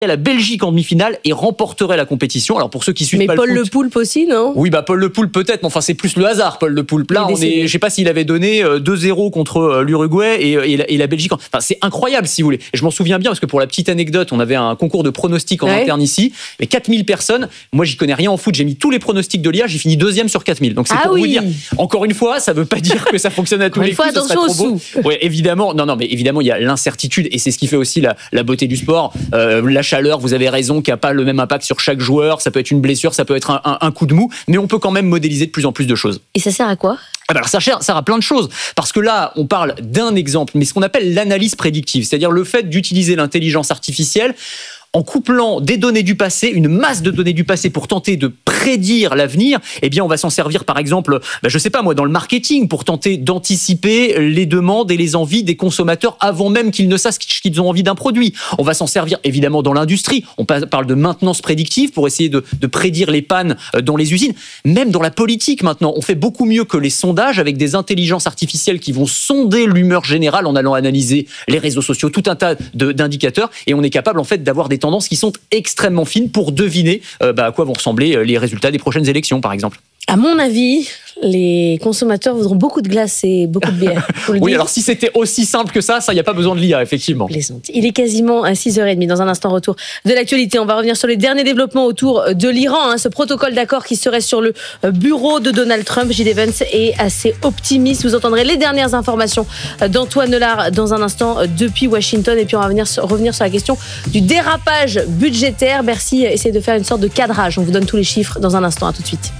la Belgique en demi-finale et remporterait la compétition. Alors pour ceux qui suivent pas Paul le foot, Le Poulpe aussi, non ? Oui, Paul Le Poulpe peut-être, mais enfin c'est plus le hasard, Paul Le Poulpe. Là, je sais pas s'il avait donné 2-0 contre l'Uruguay et la Belgique. Enfin, c'est incroyable, si vous voulez. Et je m'en souviens bien parce que pour la petite anecdote, on avait un concours de pronostics en interne ici, et 4000 personnes. Moi, j'y connais rien en foot. J'ai mis tous les pronostics de l'IA. J'ai fini 2e sur 4000. Donc c'est pour vous dire. Encore une fois, ça veut pas dire que ça fonctionne à tous les coups. Attention aux sous. Ouais, évidemment. Non, mais évidemment, il y a l'incertitude et c'est ce qui fait aussi la beauté du sport. La chaleur, vous avez raison, qui a pas le même impact sur chaque joueur. Ça peut être une blessure, ça peut être un coup de mou, mais on peut quand même modéliser de plus en plus de choses. Et ça sert à quoi ? Alors ça sert à plein de choses, parce que là, on parle d'un exemple, mais ce qu'on appelle l'analyse prédictive, c'est-à-dire le fait d'utiliser l'intelligence artificielle en couplant des données du passé, une masse de données du passé pour tenter de prédire l'avenir. Eh bien, on va s'en servir, par exemple, je sais pas moi, dans le marketing, pour tenter d'anticiper les demandes et les envies des consommateurs avant même qu'ils ne sachent qu'ils ont envie d'un produit. On va s'en servir, évidemment, dans l'industrie. On parle de maintenance prédictive pour essayer de prédire les pannes dans les usines. Même dans la politique, maintenant, on fait beaucoup mieux que les sondages avec des intelligences artificielles qui vont sonder l'humeur générale en allant analyser les réseaux sociaux, tout un tas d'indicateurs. Et on est capable, en fait, d'avoir des tendances qui sont extrêmement fines pour deviner à quoi vont ressembler les résultats des prochaines élections, par exemple. À mon avis, les consommateurs voudront beaucoup de glace et beaucoup de bière. Oui, alors si c'était aussi simple que ça, il n'y a pas besoin de l'IA, effectivement. Plaisante. Il est quasiment à 6h30. Dans un instant, retour de l'actualité. On va revenir sur les derniers développements autour de l'Iran. Ce protocole d'accord qui serait sur le bureau de Donald Trump. J.D. Vance est assez optimiste. Vous entendrez les dernières informations d'Antoine Nelard dans un instant depuis Washington. Et puis on va revenir sur la question du dérapage budgétaire. Bercy essaie de faire une sorte de cadrage. On vous donne tous les chiffres dans un instant. À tout de suite.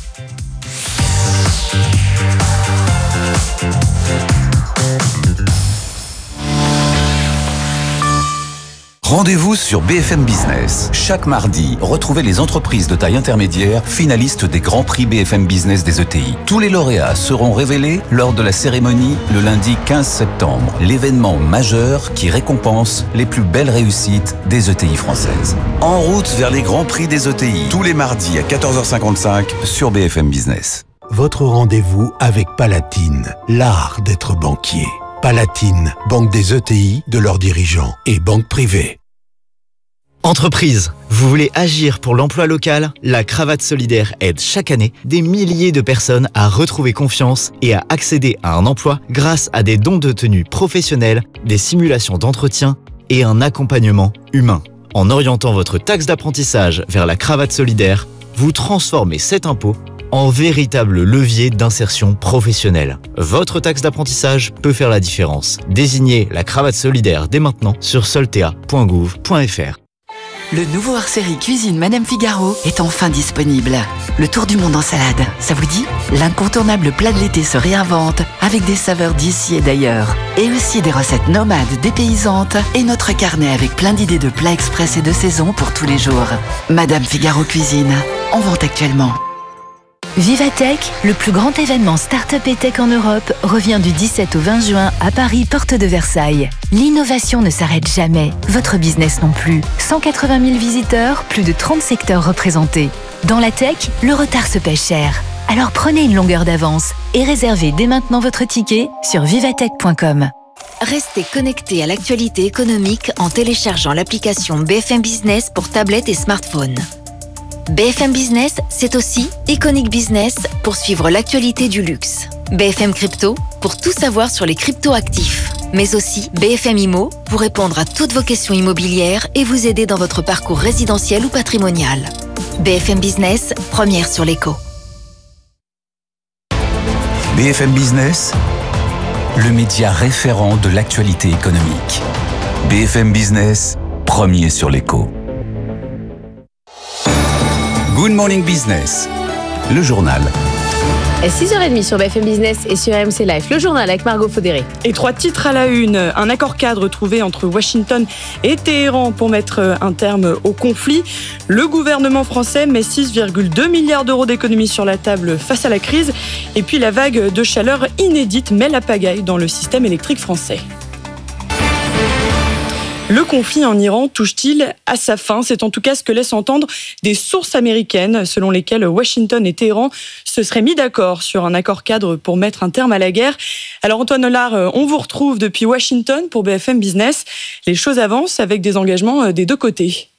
Rendez-vous sur BFM Business. Chaque mardi, retrouvez les entreprises de taille intermédiaire finalistes des grands prix BFM Business des ETI. Tous les lauréats seront révélés lors de la cérémonie le lundi 15 septembre. L'événement majeur qui récompense les plus belles réussites des ETI françaises. En route vers les grands prix des ETI. Tous les mardis à 14h55 sur BFM Business. Votre rendez-vous avec Palatine, l'art d'être banquier. Palatine, banque des ETI, de leurs dirigeants et banque privée. Entreprise, vous voulez agir pour l'emploi local ? La Cravate Solidaire aide chaque année des milliers de personnes à retrouver confiance et à accéder à un emploi grâce à des dons de tenue professionnels, des simulations d'entretien et un accompagnement humain. En orientant votre taxe d'apprentissage vers la Cravate Solidaire, vous transformez cet impôt en véritable levier d'insertion professionnelle. Votre taxe d'apprentissage peut faire la différence. Désignez la Cravate Solidaire dès maintenant sur soltea.gouv.fr. Le nouveau hors-série Cuisine Madame Figaro est enfin disponible. Le tour du monde en salade, ça vous dit ? L'incontournable plat de l'été se réinvente avec des saveurs d'ici et d'ailleurs. Et aussi des recettes nomades dépaysantes et notre carnet avec plein d'idées de plats express et de saison pour tous les jours. Madame Figaro Cuisine, en vente actuellement. Vivatech, le plus grand événement start-up et tech en Europe, revient du 17 au 20 juin à Paris, porte de Versailles. L'innovation ne s'arrête jamais, votre business non plus. 180 000 visiteurs, plus de 30 secteurs représentés. Dans la tech, le retard se paie cher. Alors prenez une longueur d'avance et réservez dès maintenant votre ticket sur vivatech.com. Restez connectés à l'actualité économique en téléchargeant l'application BFM Business pour tablette et smartphone. BFM Business, c'est aussi Iconic Business pour suivre l'actualité du luxe. BFM Crypto pour tout savoir sur les crypto-actifs. Mais aussi BFM Immo pour répondre à toutes vos questions immobilières et vous aider dans votre parcours résidentiel ou patrimonial. BFM Business, première sur l'écho. BFM Business, le média référent de l'actualité économique. BFM Business, premier sur l'écho. Good Morning Business, le journal. 6h30 sur BFM Business et sur RMC Live, le journal avec Margot Faudéré. Et 3 titres à la une. Un accord cadre trouvé entre Washington et Téhéran pour mettre un terme au conflit. Le gouvernement français met 6,2 milliards d'euros d'économies sur la table face à la crise. Et puis la vague de chaleur inédite met la pagaille dans le système électrique français. Le conflit en Iran touche-t-il à sa fin ? C'est en tout cas ce que laissent entendre des sources américaines selon lesquelles Washington et Téhéran se seraient mis d'accord sur un accord cadre pour mettre un terme à la guerre. Alors Antoine Hollard, on vous retrouve depuis Washington pour BFM Business. Les choses avancent avec des engagements des deux côtés.